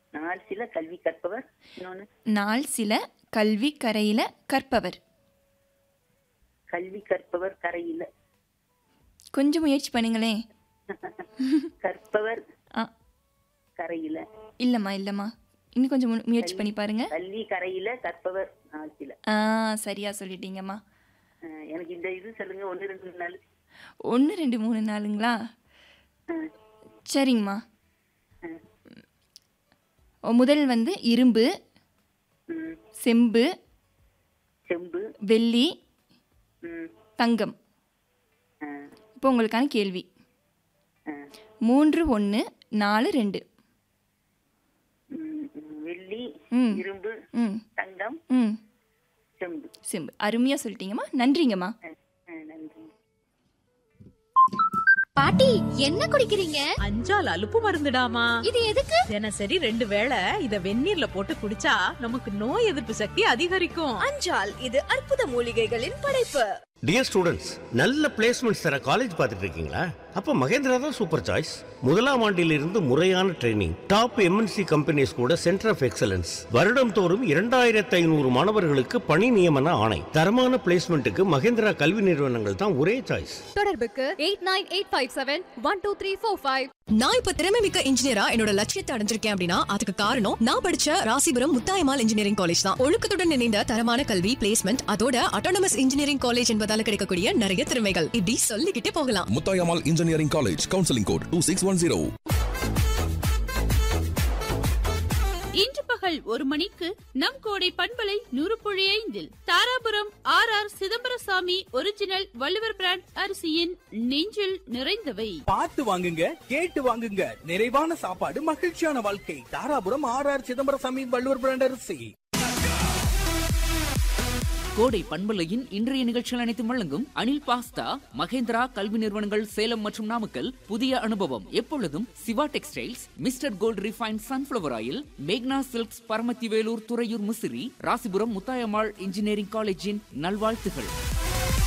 நாள் சில கல்வி கற்பவர். இன்னொன்னு நாள் சில கல்வி கரையில கற்பவர். கல்வி கற்பவர் கரையில. கொஞ்சம் முயற்சி பண்ணுங்களேன். கற்பவர் ஆ கரையில. இல்லம்மா இன்னும் கொஞ்சம் முயற்சி பண்ணி பாருங்க. கல்வி கரையில கற்பவர் நாள் சில. சரியா சொல்லிட்டீங்கம்மா. எனக்கு இந்த இது சொல்லுங்க. 1 2 3 4. 1 2 3 4ங்களா? சரிங்கம்மா. முதல் வந்து இரும்பு, செம்பு, வெள்ளி, தங்கம். இப்போ உங்களுக்கான கேள்வி. 3 1 4 2. வெள்ளி, இரும்பு, தங்கம், செம்பு. அருமையா சொல்லிட்டீங்கம்மா. நன்றிங்கம்மா. நன்றி. பாட்டி என்ன குடிக்கிறீங்க? அஞ்சால் அலுப்பு மருந்துடாமா. இது எதுக்கு? தினசரி 2 வேளை இத வெந்நீர்ல போட்டு குடிச்சா நமக்கு நோய் எதிர்ப்பு சக்தி அதிகரிக்கும். அஞ்சால் இது அற்புத மூலிகைகளின் படைப்பு. டியர் ஸ்டூடெண்ட்ஸ், நல்ல பிளேஸ்மெண்ட்ஸ் தர காலேஜ் பார்த்துட்டு இருக்கீங்களா? அப்ப மகேந்திரா தான் சூப்பர் சாய்ஸ். முதலாம் ஆண்டிலிருந்து முறையான ட்ரைனிங், டாப் எம்என்சி கம்பெனிஸ் கூட சென்டர் ஆஃப் எக்ஸலன்ஸ், வருடம் தோறும் 2500 மாணவர்களுக்கு பணி நியமன ஆணை. தரமான பிளேஸ்மெண்ட்டுக்கு மகேந்திரா கல்வி நிறுவனங்கள் தான் ஒரே சாய்ஸ். தொடர்புக்கு 8985712345. நான் இப்ப திறமை மிக்க இன்ஜினியரா என்னோட லட்சியத்தை அடைஞ்சிருக்கேன் அப்படின்னா அதுக்கு காரணம் நான் படிச்ச ராசிபுரம் முத்தாயம்மாள் இன்ஜினியரிங் காலேஜ் தான். ஒழுக்கத்துடன் இணைந்த தரமான கல்வி, பிளேஸ்மெண்ட், அதோட அட்டானமஸ் இன்ஜினியரிங் காலேஜ் என்பதால கிடைக்கக்கூடிய நிறைய திறமைகள் இப்படி சொல்லிக்கிட்டே போகலாம். Muthayammal engineering college, counselling code 2610. இன்று பகல் 1 மணிக்கு நம் கோடை பண்பலை 100.5 Dharapuram R Chidambarasamy original Valluvar brand அரிசியின் நெஞ்சில் நிறைந்தவை. பார்த்து வாங்குங்க, கேட்டு வாங்குங்க. நிறைவான சாப்பாடு, மகிழ்ச்சியான வாழ்க்கை. தாராபுரம் ஆர் சிதம்பரசாமி வள்ளுவர் பிராண்ட் அரிசி. கோடை பண்பலையின் இன்றைய நிகழ்ச்சிகள் அனைத்தும் வழங்கும் அனில் பாஸ்தா, மகேந்திரா கல்வி நிறுவனங்கள் சேலம் மற்றும் நாமக்கல். புதிய அனுபவம் எப்பொழுதும் Siva textiles, mister gold refine sunflower oil, மேக்னா சில்க்ஸ், பரமத்தி வேலூர், துறையூர், முசிறி, ராசிபுரம் முத்தாயம்மாள் இன்ஜினியரிங் காலேஜின் நல்வாழ்த்துகள்.